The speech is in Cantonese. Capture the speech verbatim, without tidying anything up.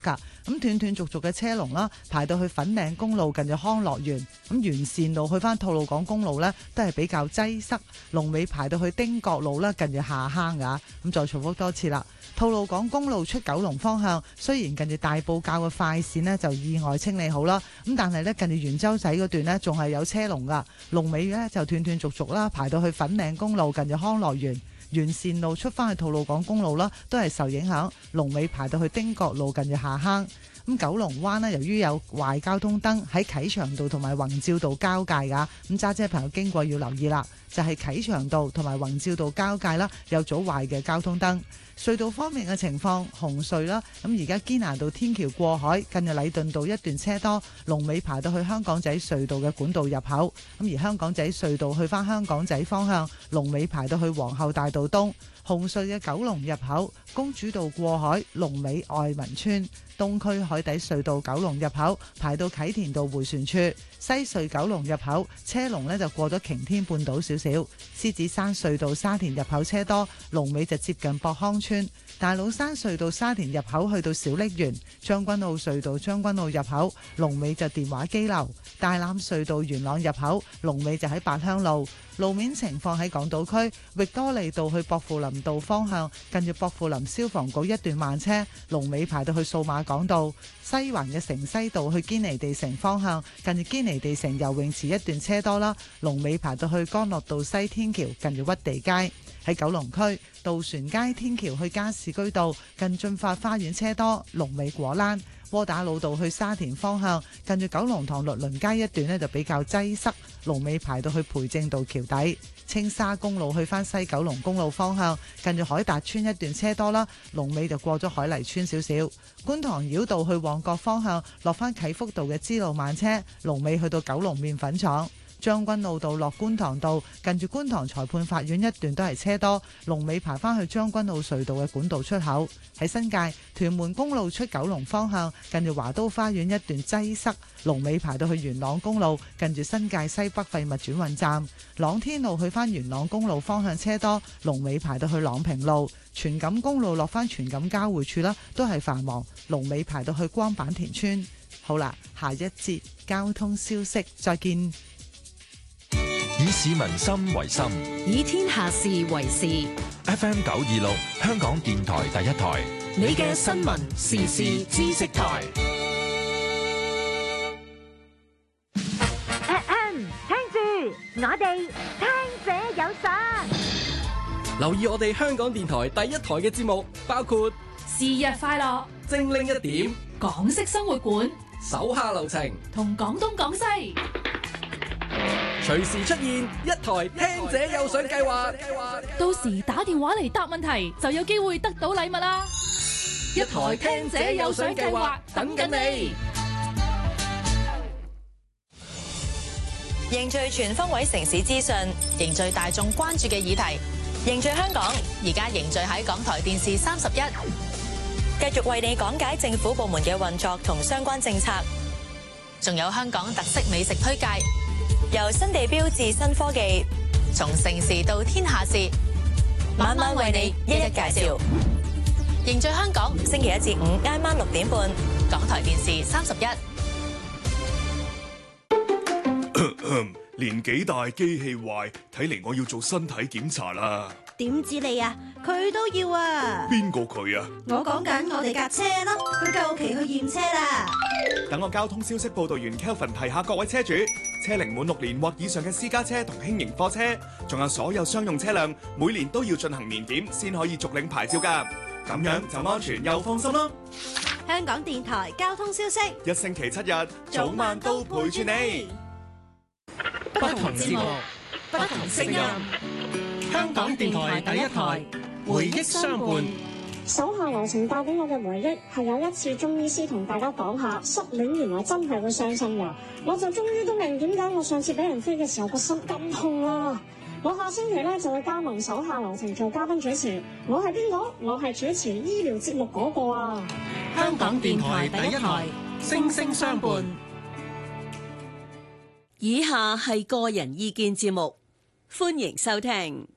噶，咁斷斷續續嘅車龍啦，排到去粉嶺公路近住康樂園，咁沿線路去翻吐露港公路呢，都係比較擠塞，龍尾排到去丁角路啦，近住下坑噶。咁再重複多次啦，吐露港公路出九龍方向，雖然近住大埔滘嘅快線呢就意外清理好啦，咁但係呢，近住元洲仔嗰段呢，仲係有車龍噶，龍尾呢就斷斷續續啦，排到去粉嶺公路近住康樂園。沿線路出翻去吐露港公路啦，都係受影響，龍尾排到去丁角路近住下坑。咁九龍灣呢，由於有壞交通燈喺啟祥道同埋宏照道交界噶，咁揸車朋友經過要留意啦，就係啟祥道同埋宏照道交界啦，有組壞嘅交通燈。隧道方面嘅情況，紅隧啦，咁而家堅拿道天橋過海，近住禮頓道一段車多，龍尾排到去香港仔隧道嘅管道入口。咁而香港仔隧道去返香港仔方向，龍尾排到去皇后大道東。紅隧嘅九龍入口，公主道過海，龍尾愛民村。東區海底隧道九龍入口排到啟田道迴旋處，西隧九龍入口車龍呢就過咗擎天半島少少。獅子山隧道沙田入口車多，龍尾就接近博康村。大老山隧道沙田入口去到小瀝源，將軍澳隧道將軍澳入口龍尾就電話機樓。大欖隧道元朗入口龍尾就喺八鄉路。路面情況喺港島區域多利道去薄扶林道方向，近住薄扶林消防局一段慢車，龍尾排到去數碼港道。西環嘅城西道去堅尼地城方向，近住堅尼地城游泳池一段車多啦，龍尾排到去干諾道西天橋近住屈地街。喺九龍區渡船街天橋去加士居道近駿發花園車多，龍尾果欄。窩打老道去沙田方向，近住九龍塘律倫街一段呢就比較擠塞，龍尾排到去培正道橋底。青沙公路去返西九龍公路方向，近住海達村一段車多啦，龍尾就過咗海泥村少少。觀塘繞道去旺角方向，落返啟福道嘅支路慢車，龍尾去到九龍麵粉廠。將軍澳道落觀塘道，近住觀塘裁判法院一段都係車多，龍尾排返去將軍澳隧道嘅管道出口。喺新界屯門公路出九龍方向，近住華都花園一段擠塞，龍尾排到去元朗公路，近住新界西北廢物轉運站。朗天路去返元朗公路方向車多，龍尾排到去朗平路。荃錦公路落返荃錦交匯處啦，都係繁忙，龍尾排到去光板田村。好啦，下一節交通消息再見。 以市民心為心， 以天下事為事。 F M 九二六，香港電台第一台， 你嘅新聞時事知識台。 聽住，我哋聽者有實。 留意我哋香港電台第一台嘅節目，包括是日快樂、 精靈一點、 港式生活館、 手下留情同廣東廣西。 隨時出現一台聽者有獎計劃， 到時打電話嚟答問題就有機會得到禮物啦！ 一台聽者有獎計劃等緊你。 凝聚全方位城市資訊，凝聚大眾關注嘅議題，凝聚香港。而家凝聚喺港台電視三十一，繼續為你講解政府部門嘅運作同相關政策，仲有香港特色美食推介。由新地標至新科技，從城市到天下事，晚晚為你一一介紹。凝聚香港，星期一至五挨晚六點半，港台電視三十一。 年紀大機器壞，睇嚟我要做身體檢查啦。 點知你啊？佢都要啊！ 邊個佢啊？ 我講緊我哋架車咯，佢夠期去驗車啦。 等我交通消息報道員 Kelvin 提下各位車主，車齡滿六年或以上嘅私家車同輕型貨車，仲有所有商用車輛，每年都要進行年檢先可以續領牌照㗎。咁樣就安全又放心咯。 香港電台交通消息， 一星期七日，早晚都陪住你。 不同節目，不同聲音。香港電台第一台，回憶相伴。 手下留情帶俾我嘅回憶係有一次中醫師同大家講下失戀原來真係會傷心㗎，我就終於都明點解我上次俾人飛嘅時候個心咁痛啦。我下星期咧就會加盟手下留情做嘉賓主持，我係邊個？我係主持醫療節目嗰個啊！ 香港電台第一台，聲聲相伴。 以下係個人意見節目，歡迎收聽。